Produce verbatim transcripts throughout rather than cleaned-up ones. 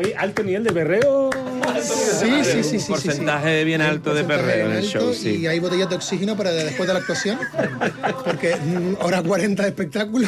Oye, alto nivel de perreo. Sí, sí, sí, sí. Un porcentaje sí, sí. bien alto de perreo en el show, sí. Y hay botellas de oxígeno para después de la actuación, porque mm, hora cuarenta de espectáculo.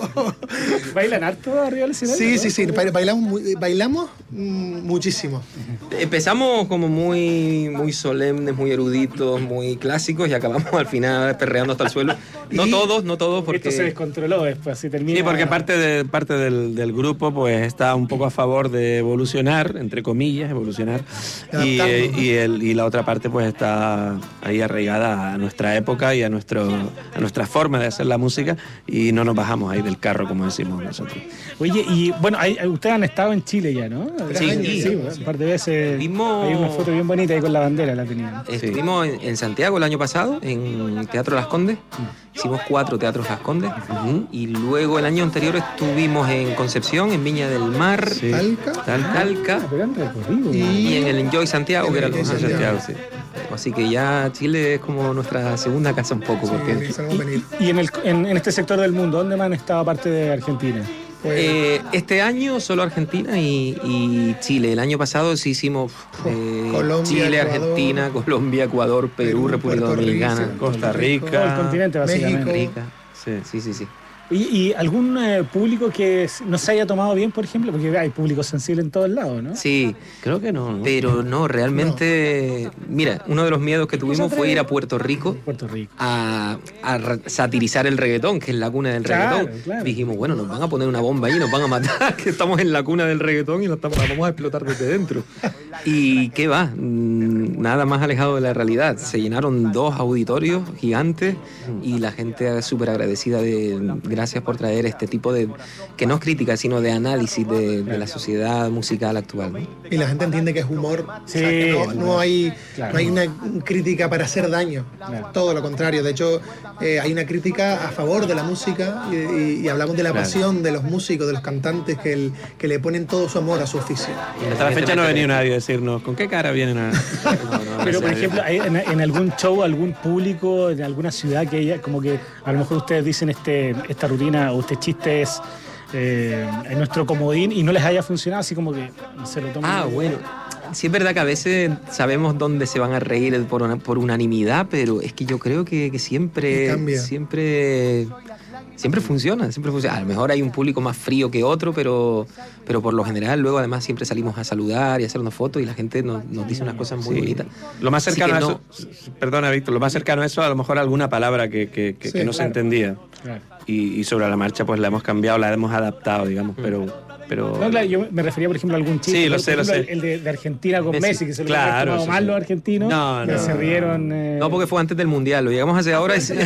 ¿Bailan harto arriba del escenario? Sí, ¿no? sí, sí, bailamos, muy- bailamos mm, muchísimo. Empezamos como muy, muy solemnes, muy eruditos, muy clásicos y acabamos al final perreando hasta el suelo. No Y- todos, no todos, porque... Esto se descontroló después, así termina. Sí, porque parte, de, parte del, del grupo pues está un poco a favor de evolucionar, entre comillas, evolucionar, y, eh, y, el, y la otra parte pues está ahí arraigada a nuestra época y a, nuestro, a nuestra forma de hacer la música y no nos bajamos ahí del carro, como decimos nosotros. Oye, y bueno, hay, ustedes han estado en Chile ya, ¿no? Sí, sí, sí. un par de veces. Vimos- Hay una foto bien bonita ahí con la bandera, la tenían. Estuvimos en, en Santiago el año pasado, en Teatro Las Condes. Hicimos cuatro teatros Las Condes. Ujú. Y luego el año anterior estuvimos en Concepción, en Viña del Mar, Sí. Talca. Tal- Talca, Ah, pero han recorrido. Y- y en el Enjoy Santiago, que era el En el más Enjoy Santiago. Santiago, Así que ya Chile es como nuestra segunda casa un poco. Porque, Sí, sabemos venir. Y en, el, en, en este sector del mundo, ¿dónde más han estado aparte de Argentina? Pues, Eh, este año solo Argentina y, y Chile. El año pasado sí hicimos eh, Colombia, Chile, Ecuador, Argentina, Colombia, Ecuador, Perú, Perú, República Puerto Rico, Dominicana, Costa Todo el Rica. continente, básicamente. México. Rica. Sí. Sí, sí, sí. ¿Y, y algún eh, público que no se haya tomado bien, por ejemplo? Porque hay público sensible en todos lados, ¿no? Sí, Creo que no, ¿no? pero no, realmente, mira, uno de los miedos que tuvimos fue ir a Puerto Rico Puerto Rico. a, a ra- satirizar el reggaetón, que es la cuna del Claro, reggaetón. claro. Dijimos, bueno, nos van a poner una bomba ahí, nos van a matar, que estamos en la cuna del reggaetón y la, estamos- la vamos a explotar desde dentro. Y qué va, mm, nada más alejado de la realidad. Se llenaron dos auditorios gigantes y la gente súper agradecida de gracias por traer este tipo de, que no es crítica, sino de análisis de, de la sociedad musical actual, ¿no? y la gente entiende que es humor. Sí, O sea, que no, claro. no hay, Claro. no hay una crítica para hacer daño. Claro. Todo lo contrario. De hecho, eh, hay una crítica a favor de la música y, y- y hablamos de la Claro. pasión de los músicos, de los cantantes que, el- que le ponen todo su amor a su oficio. Hasta la fecha no ha venido nadie a decirnos con qué cara vienen a... Pero, por ejemplo, ¿hay en, en algún show, algún público, en alguna ciudad que haya, como que a lo mejor ustedes dicen este, esta rutina o este chiste es eh, en nuestro comodín y no les haya funcionado, así como que se lo toman? Ah, bueno. Sí es verdad que a veces sabemos dónde se van a reír por, una- por unanimidad, pero es que yo creo que, que Y siempre, cambia. siempre, siempre funciona, siempre funciona. A lo mejor hay un público más frío que otro, pero, pero por lo general luego además siempre salimos a saludar y a hacer una foto y la gente nos, nos dice unas cosas muy Sí. bonitas. Lo más Así cercano que a eso, perdona Víctor, lo más cercano a eso a lo mejor alguna palabra que, que, que- Sí, que no se claro. entendía Claro. y, y sobre la marcha pues la hemos cambiado, la hemos adaptado, digamos, pero... pero No, claro, yo me refería, por ejemplo, a algún chiste. Sí, lo por sé, lo ejemplo, sé. El de, de Argentina con Messi. Messi, que se lo Claro, habían tomado sí, mal sí. los argentinos. No, que no. se rieron. eh, No, porque fue antes del Mundial, lo llegamos a hacer ahora y sí.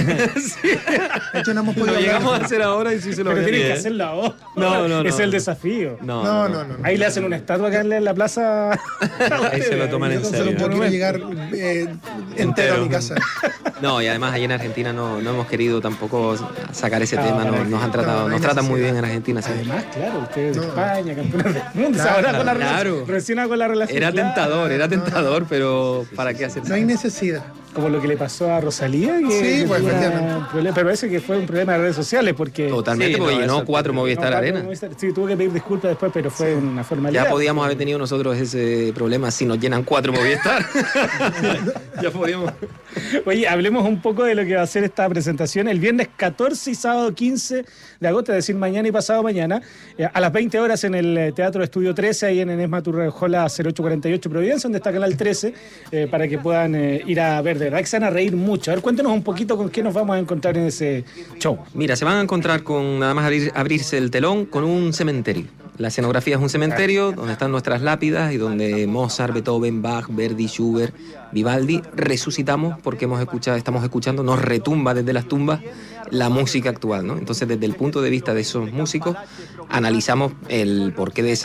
De hecho, no hemos podido Lo hablar. llegamos a hacer ahora y sí se lo Pero había tienes que bien. hacerlo ahora. No, no, no. Es el desafío. No, No, no, no. no. Ahí le hacen una estatua acá en la plaza. Ahí se lo toman en Yo solo serio. puedo Monumento. llegar eh, entero a mi casa. No, y además allá en Argentina no, no hemos querido tampoco sacar ese Ah, tema, para no- que- nos han tratado, no, no hay nos tratan muy necesidad. bien en Argentina. sí. Además, claro, ustedes de No. España, campeones del mundo. Claro, ahora con la claro. relación, recién hago la relación. Era claro. tentador, era tentador, pero ¿para qué hacer No hay necesidad. Como lo que le pasó a Rosalía. Que, Sí, que pues, tuvo una- efectivamente. un problema, pero parece que fue un problema de redes sociales porque. Totalmente, Sí, porque no, llenó eso- cuatro Movistar No, Arena. Movistar- Sí, tuvo que pedir disculpas después, pero fue una formalidad. Ya podíamos haber tenido nosotros ese problema si nos llenan cuatro Movistar. Ya podíamos. Oye, hablemos un poco de lo que va a ser esta presentación el viernes catorce y sábado quince de agosto, es decir, mañana y pasado mañana, eh, a las veinte horas en el eh, Teatro Estudio trece, ahí en Enesma Turrejola cero ocho cuarenta y ocho Providencia, donde está Canal trece, eh, para que puedan eh, ir a ver. De verdad que se van a reír mucho. A ver, cuéntenos un poquito con qué nos vamos a encontrar en ese show. Mira, se van a encontrar con nada más abrir- abrirse el telón con un cementerio. La escenografía es un cementerio donde están nuestras lápidas y donde Mozart, Beethoven, Bach, Verdi, Schubert, Vivaldi resucitamos porque hemos escuchado, estamos escuchando, nos retumba desde las tumbas la música actual, ¿no? Entonces, desde el punto de vista de esos músicos, analizamos el porqué de esa